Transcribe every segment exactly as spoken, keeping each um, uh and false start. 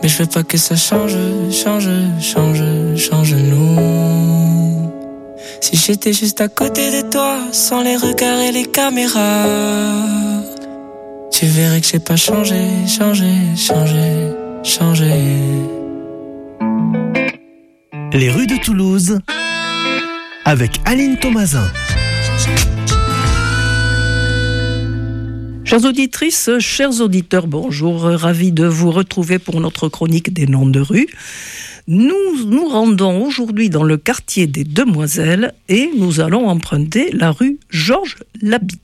Mais je veux pas que ça change, change, change, change nous. Si j'étais juste à côté de toi, sans les regards et les caméras, tu verrais que j'ai pas changé, changé, changé, changé. Les rues de Toulouse avec Aline Thomasin. Chères auditrices, chers auditeurs, bonjour, ravi de vous retrouver pour notre chronique des noms de rue. Nous nous rendons aujourd'hui dans le quartier des Demoiselles et nous allons emprunter la rue Georges Labie.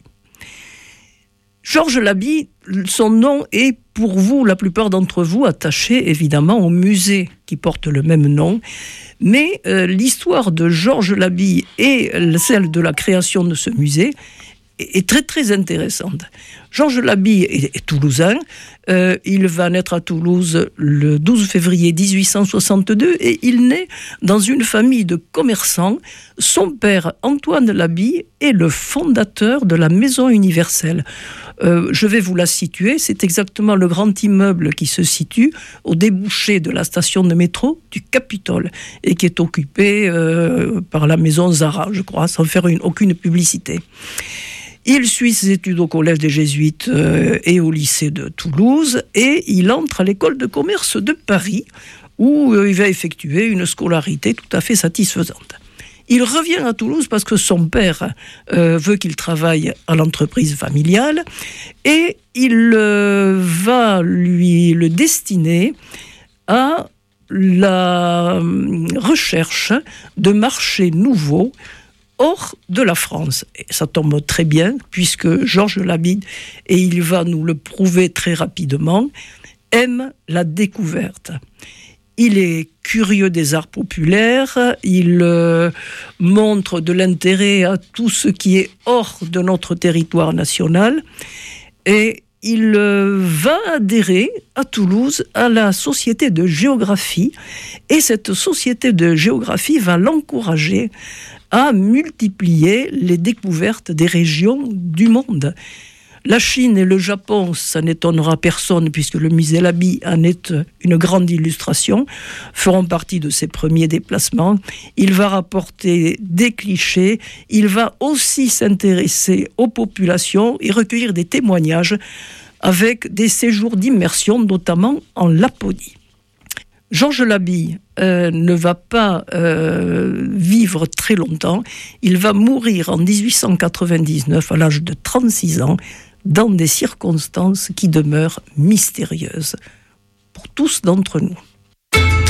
Georges Labie, son nom est pour vous, la plupart d'entre vous, attaché évidemment au musée qui porte le même nom. Mais euh, l'histoire de Georges Labie et celle de la création de ce musée est très très intéressante. Georges Labie est, est toulousain, euh, il va naître à Toulouse le douze février dix-huit cent soixante-deux et il naît dans une famille de commerçants. Son père, Antoine Labie, est le fondateur de la Maison Universelle. Euh, je vais vous la situer, c'est exactement le grand immeuble qui se situe au débouché de la station de métro du Capitole et qui est occupé euh, par la maison Zara, je crois, sans faire une, aucune publicité. Il suit ses études au collège des Jésuites euh, et au lycée de Toulouse et il entre à l'école de commerce de Paris où euh, il va effectuer une scolarité tout à fait satisfaisante. Il revient à Toulouse parce que son père euh, veut qu'il travaille à l'entreprise familiale et il euh, va lui le destiner à la recherche de marchés nouveaux hors de la France. Et ça tombe très bien, puisque Georges Labie, et il va nous le prouver très rapidement, aime la découverte. Il est curieux des arts populaires, il euh, montre de l'intérêt à tout ce qui est hors de notre territoire national, et il euh, va adhérer à Toulouse à la Société de géographie, et cette Société de géographie va l'encourager à multiplier les découvertes des régions du monde. La Chine et le Japon, ça n'étonnera personne puisque le musée Labie en est une grande illustration, feront partie de ses premiers déplacements. Il va rapporter des clichés, il va aussi s'intéresser aux populations et recueillir des témoignages avec des séjours d'immersion, notamment en Laponie. Georges Labie euh, ne va pas euh, vivre très longtemps. Il va mourir en dix-huit cent quatre-vingt-dix-neuf à l'âge de trente-six ans dans des circonstances qui demeurent mystérieuses pour tous d'entre nous.